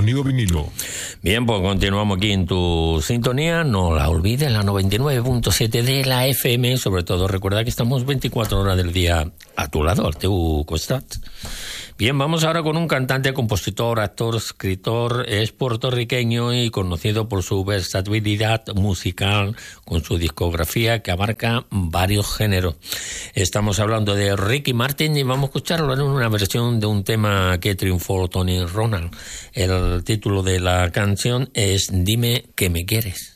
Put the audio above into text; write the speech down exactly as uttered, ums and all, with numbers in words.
Sonido Vinilo. Bien, pues continuamos aquí en tu sintonía. No la olvides, la noventa y nueve punto siete de la F M. Sobre todo, recuerda que estamos veinticuatro horas del día a tu lado, al teu costat. Bien, vamos ahora con un cantante, compositor, actor, escritor. Es puertorriqueño y conocido por su versatilidad musical, con su discografía que abarca varios géneros. Estamos hablando de Ricky Martin y vamos a escucharlo en una versión de un tema que triunfó Tony Ronald. El título de la canción es Dime que me quieres.